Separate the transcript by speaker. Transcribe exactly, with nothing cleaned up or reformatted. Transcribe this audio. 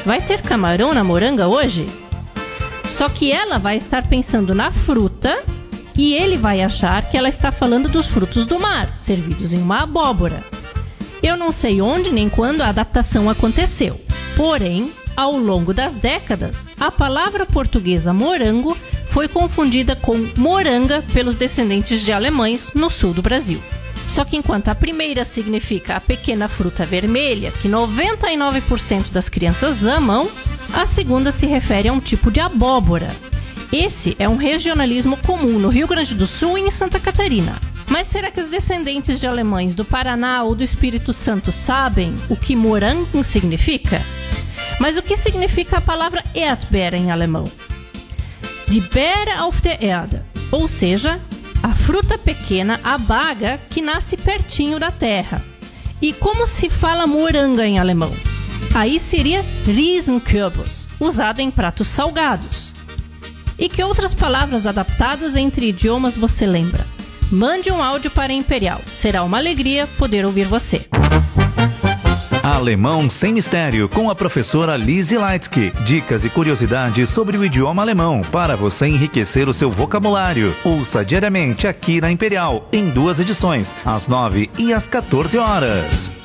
Speaker 1: vai ter camarão na moranga hoje? Só que ela vai estar pensando na fruta e ele vai achar que ela está falando dos frutos do mar, servidos em uma abóbora. Eu não sei onde nem quando a adaptação aconteceu, porém, ao longo das décadas, a palavra portuguesa morango foi confundida com moranga pelos descendentes de alemães no sul do Brasil. Só que enquanto a primeira significa a pequena fruta vermelha, que noventa e nove por cento das crianças amam, a segunda se refere a um tipo de abóbora. Esse é um regionalismo comum no Rio Grande do Sul e em Santa Catarina. Mas será que os descendentes de alemães do Paraná ou do Espírito Santo sabem o que morango significa? Mas o que significa a palavra Erdbeer em alemão? Die Beere auf der Erde, ou seja, a fruta pequena, a baga, que nasce pertinho da terra. E como se fala moranga em alemão? Aí seria Riesenkürbis, usada em pratos salgados. E que outras palavras adaptadas entre idiomas você lembra? Mande um áudio para Imperial. Será uma alegria poder ouvir você.
Speaker 2: Alemão Sem Mistério, com a professora Lizzie Leitsky. Dicas e curiosidades sobre o idioma alemão para você enriquecer o seu vocabulário. Ouça diariamente aqui na Imperial, em duas edições, às nove e às quatorze horas.